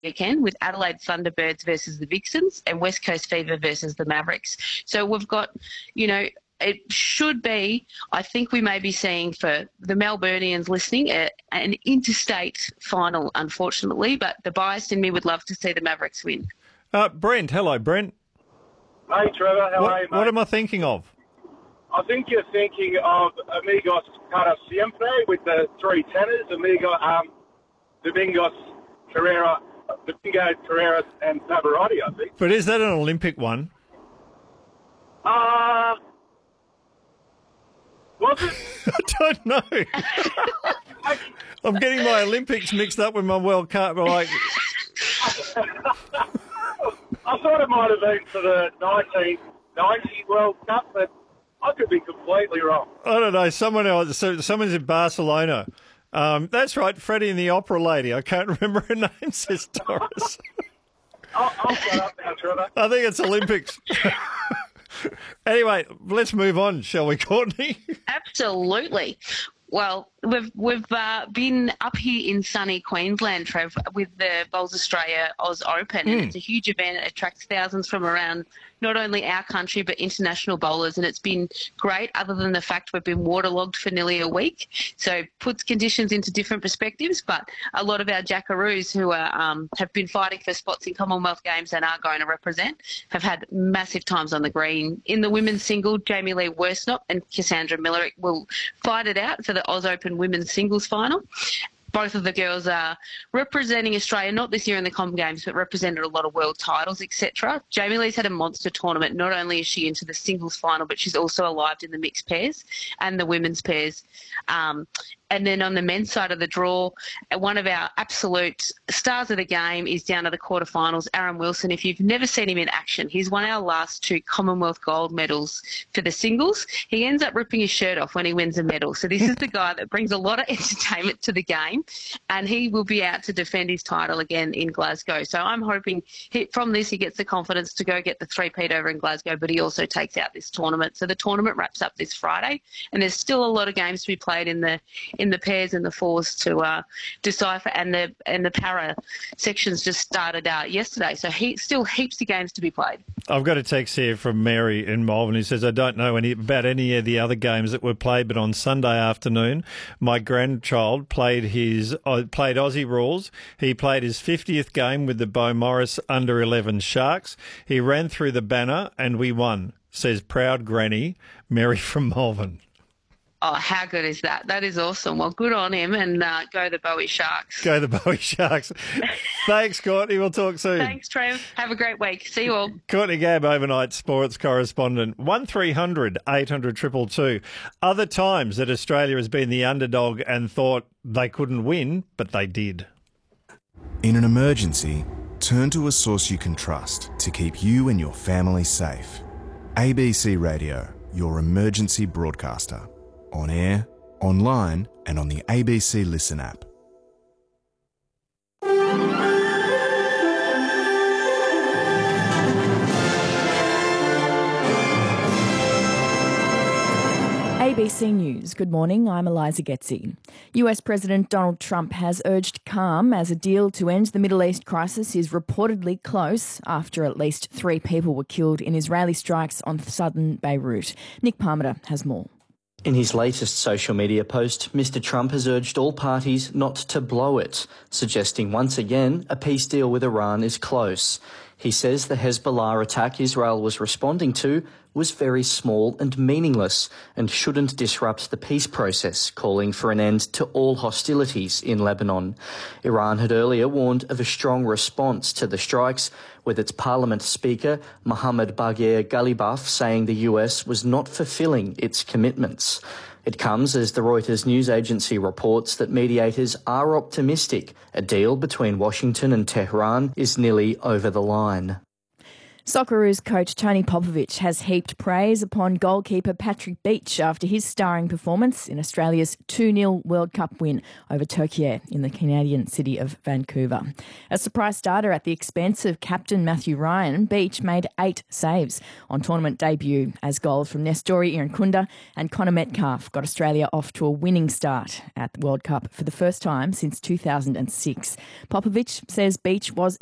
weekend with Adelaide Thunderbirds versus the Vixens and West Coast Fever versus the Mavericks. So we've got, it should be, I think we may be seeing for the Melburnians listening, an interstate final, unfortunately, but the bias in me would love to see the Mavericks win. Brent, hello, Brent. Hey, Trevor, how are you, mate? What am I thinking of? I think you're thinking of Amigos Para Siempre with the three tenors, Domingos Carrera, Domingo Carreras and Pavarotti, I think. But is that an Olympic one? Was it? I don't know. I'm getting my Olympics mixed up with my World Cup. I thought it might have been for the 1990 World Cup, but I could be completely wrong. I don't know. Someone's in Barcelona. That's right, Freddie and the Opera Lady. I can't remember her name, says Doris. I'll shut up now, Trevor. I think it's Olympics. Anyway, let's move on, shall we, Courtney? Absolutely. Well, we've been up here in sunny Queensland, Trev, with the Bowls Australia Oz Open. And it's a huge event. It attracts thousands from around not only our country but international bowlers, and it's been great other than the fact we've been waterlogged for nearly a week. So puts conditions into different perspectives, but a lot of our jackaroos who are, have been fighting for spots in Commonwealth Games and are going to represent have had massive times on the green. In the women's single, Jamie Lee Worsnop and Cassandra Miller will fight it out for the Oz Open women's singles final. Both of the girls are representing Australia, not this year in the Com Games, but represented a lot of world titles, etc. Jamie Lee's had a monster tournament. Not only is she into the singles final, but she's also arrived in the mixed pairs and the women's pairs. And then on the men's side of the draw, one of our absolute stars of the game is down to the quarterfinals, Aaron Wilson. If you've never seen him in action, he's won our last 2 Commonwealth gold medals for the singles. He ends up ripping his shirt off when he wins a medal. So this is the guy that brings a lot of entertainment to the game, and he will be out to defend his title again in Glasgow. So I'm hoping from this he gets the confidence to go get the three-peat over in Glasgow, but he also takes out this tournament. So the tournament wraps up this Friday, and there's still a lot of games to be played in the pairs and the fours to decipher, and the para sections just started out yesterday. So still heaps of games to be played. I've got a text here from Mary in Malvern who says, I don't know about any of the other games that were played, but on Sunday afternoon, my grandchild played Aussie rules. He played his 50th game with the Beau Morris under-11 Sharks. He ran through the banner and we won, says proud granny Mary from Malvern. Oh, how good is that? That is awesome. Well, good on him, and go the Bowie Sharks. Go the Bowie Sharks. Thanks, Courtney. We'll talk soon. Thanks, Trev. Have a great week. See you all. Courtney Gabb, overnight sports correspondent. 1300 800 222. Other times that Australia has been the underdog and thought they couldn't win, but they did. In an emergency, turn to a source you can trust to keep you and your family safe. ABC Radio, your emergency broadcaster. On air, online, and on the ABC Listen app. ABC News. Good morning, I'm Eliza Getzi. US President Donald Trump has urged calm as a deal to end the Middle East crisis is reportedly close after at least 3 people were killed in Israeli strikes on southern Beirut. Nick Parmenter has more. In his latest social media post, Mr. Trump has urged all parties not to blow it, suggesting once again a peace deal with Iran is close. He says the Hezbollah attack Israel was responding to was very small and meaningless and shouldn't disrupt the peace process, calling for an end to all hostilities in Lebanon. Iran had earlier warned of a strong response to the strikes, with its parliament speaker, Mohammad Bagher Ghalibaf, saying the US was not fulfilling its commitments. It comes as the Reuters news agency reports that mediators are optimistic a deal between Washington and Tehran is nearly over the line. Socceroos coach Tony Popovic has heaped praise upon goalkeeper Patrick Beach after his starring performance in Australia's 2-0 World Cup win over Turkey in the Canadian city of Vancouver. A surprise starter at the expense of captain Matthew Ryan, Beach made 8 saves on tournament debut as goals from Nestori Irankunda and Connor Metcalf got Australia off to a winning start at the World Cup for the first time since 2006. Popovic says Beach was